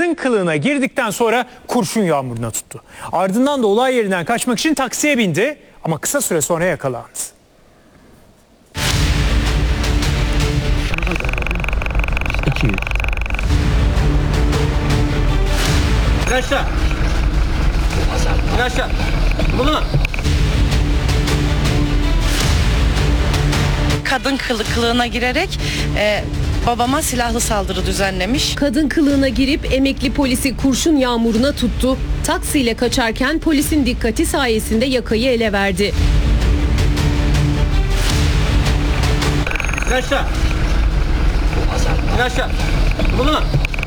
kadın kılığına girdikten sonra kurşun yağmuruna tuttu. Ardından da olay yerinden kaçmak için taksiye bindi ama kısa süre sonra yakalandı. Aşağı. Aşağı. Bunu. Kadın kılığına girerek babama silahlı saldırı düzenlemiş. Kadın kılığına girip emekli polisi kurşun yağmuruna tuttu. Taksiyle kaçarken polisin dikkati sayesinde yakayı ele verdi. Aşağı. Aşağı. Bunu.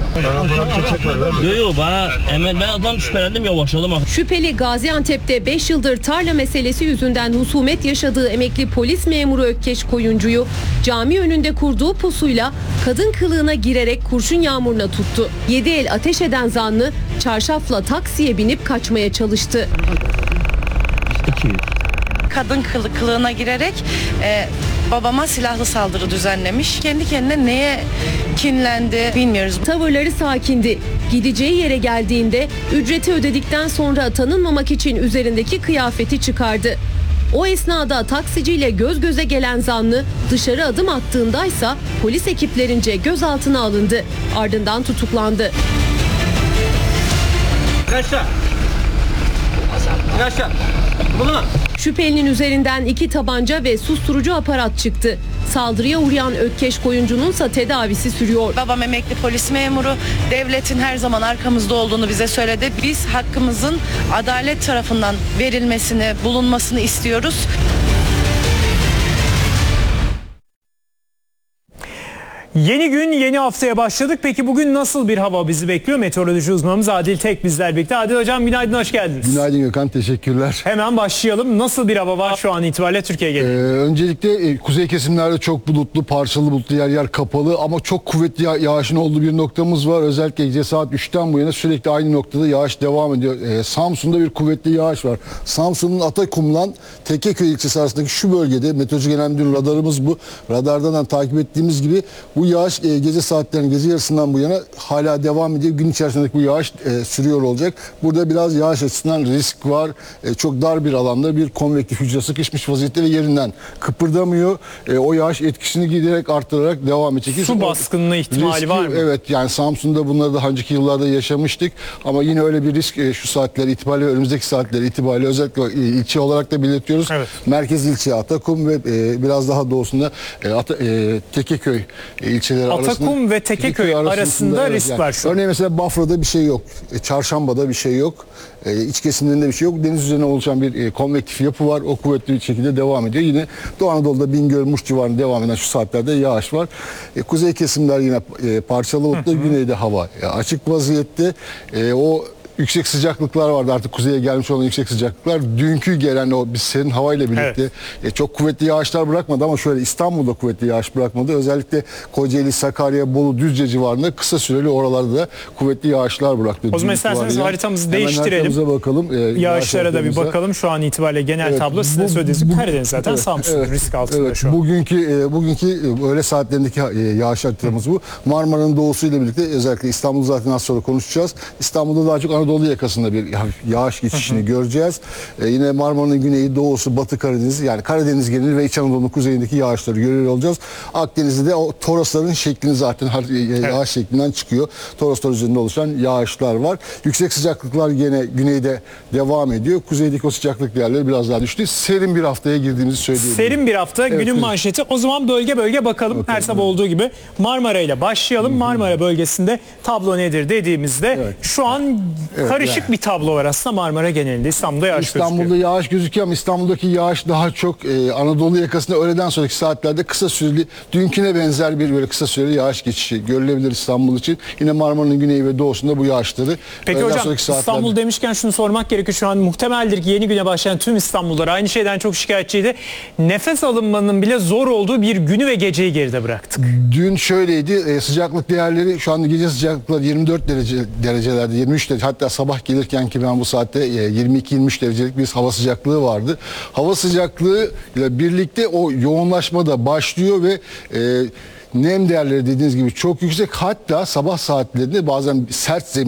Yok ben adam şüphelendim, yavaşladım. Şüpheli Gaziantep'te 5 yıldır tarla meselesi yüzünden husumet yaşadığı emekli polis memuru Ökkeş Koyuncu'yu cami önünde kurduğu pusuyla kadın kılığına girerek kurşun yağmuruna tuttu. 7 el ateş eden zanlı çarşafla taksiye binip kaçmaya çalıştı. Kadın kılığına girerek babama silahlı saldırı düzenlemiş. Kendi kendine neye kinlendi bilmiyoruz. Tavırları sakindi. Gideceği yere geldiğinde ücreti ödedikten sonra tanınmamak için üzerindeki kıyafeti çıkardı. O esnada taksiciyle göz göze gelen zanlı dışarı adım attığındaysa polis ekiplerince gözaltına alındı. Ardından tutuklandı. Aşağı. Aşağı. Bunu. Şüphelinin üzerinden 2 tabanca ve susturucu aparat çıktı. Saldırıya uğrayan Ökkeş Koyuncu'nunsa tedavisi sürüyor. Babam emekli polis memuru, devletin her zaman arkamızda olduğunu bize söyledi. Biz hakkımızın adalet tarafından verilmesini, bulunmasını istiyoruz. Yeni gün, yeni haftaya başladık. Peki bugün nasıl bir hava bizi bekliyor? Meteoroloji uzmanımız Adil Tek bizler birlikte. Adil Hocam günaydın, hoş geldiniz. Günaydın Gökhan, teşekkürler. Hemen başlayalım. Nasıl bir hava var şu an itibariyle Türkiye genelinde? Öncelikle kuzey kesimlerde çok bulutlu, parçalı bulutlu, yer yer kapalı ama çok kuvvetli yağışın olduğu bir noktamız var. Özellikle gece saat 3'ten bu yana sürekli aynı noktada yağış devam ediyor. Samsun'da bir kuvvetli yağış var. Samsun'un Atakum'dan Tekeköy ilçesi arasındaki şu bölgede Meteoroloji Genel Müdürlüğü radarımız bu. Radardan takip ettiğimiz gibi bu yağış gece saatlerinin gece yarısından bu yana hala devam ediyor. Gün içerisindeki bu yağış sürüyor olacak. Burada biraz yağış açısından risk var. Çok dar bir alanda bir konvektif hücre sıkışmış vaziyette ve yerinden kıpırdamıyor. O yağış etkisini giderek arttırarak devam edecek. Su baskınına ihtimali var mı? Evet, yani Samsun'da bunları daha önceki yıllarda yaşamıştık. Ama yine öyle bir risk şu saatler itibariyle, önümüzdeki saatler itibariyle özellikle ilçe olarak da belirtiyoruz. Evet. Merkez ilçe Atakum ve biraz daha doğusunda Tekeköy ilçeleri Atakum ve Tekeköy arasında risk var şu an. Örneğin mesela Bafra'da bir şey yok. Çarşamba'da bir şey yok. İç kesimlerinde bir şey yok. Deniz üzerine oluşan bir konvektif yapı var. O kuvvetli bir şekilde devam ediyor. Yine Doğu Anadolu'da Bingöl, Muş civarında devam eden şu saatlerde yağış var. Kuzey kesimler yine parçalı bulutlu. Güneyde hava açık vaziyette. O yüksek sıcaklıklar vardı, artık kuzeye gelmiş olan yüksek sıcaklıklar. Dünkü gelen o bir serin havayla birlikte çok kuvvetli yağışlar bırakmadı ama şöyle İstanbul'da kuvvetli yağış bırakmadı. Özellikle Kocaeli, Sakarya, Bolu, Düzce civarında kısa süreli oralarda da kuvvetli yağışlar bıraktı. O zaman isterseniz haritamızı değiştirelim. Hemen bakalım. Yağışlara da bir bakalım. Şu an itibariyle genel tablo sizin söylediğiniz Karadeniz zaten Samsun risk altında şu an. Bugünkü öğle saatlerindeki yağış haritamız bu. Marmara'nın doğusuyla birlikte özellikle İstanbul zaten az sonra konuşacağız. İstanbul'da daha çok Anadolu yakasında bir yağış geçişini göreceğiz. Yine Marmara'nın güneyi, doğusu, Batı Karadeniz, yani Karadeniz geneli ve İç Anadolu'nun kuzeyindeki yağışları görüyor olacağız. Akdeniz'de de o Torosların şeklini zaten yağış şeklinden çıkıyor. Toroslar üzerinde oluşan yağışlar var. Yüksek sıcaklıklar yine güneyde devam ediyor. Kuzeydeki o sıcaklık değerleri biraz daha düştü. Serin bir haftaya girdiğimizi söyleyebilirim. Serin bir hafta, evet, günün manşeti. O zaman bölge bölge bakalım. Her sabah olduğu gibi Marmara ile başlayalım. Marmara bölgesinde tablo nedir dediğimizde şu an karışık bir tablo var aslında Marmara genelinde. İstanbul'da yağış gözüküyor. İstanbul'da yağış gözüküyor ama İstanbul'daki yağış daha çok Anadolu yakasında öğleden sonraki saatlerde kısa süreli, dünküne benzer bir böyle kısa süreli yağış geçişi görülebilir İstanbul için. Yine Marmara'nın güneyi ve doğusunda bu yağışları. Peki hocam, İstanbul demişken şunu sormak gerekiyor. Şu an muhtemeldir ki yeni güne başlayan tüm İstanbullular aynı şeyden çok şikayetçiydi. Nefes alınmanın bile zor olduğu bir günü ve geceyi geride bıraktık. Dün şöyleydi, sıcaklık değerleri şu anda gece sıcaklıkları 24 derecelerde, 23 derece, hatta sabah gelirken ki ben bu saatte 22-23 derecelik bir hava sıcaklığı vardı. Hava sıcaklığı ile birlikte o yoğunlaşma da başlıyor ve nem değerleri dediğiniz gibi çok yüksek. Hatta sabah saatlerinde bazen sert zemin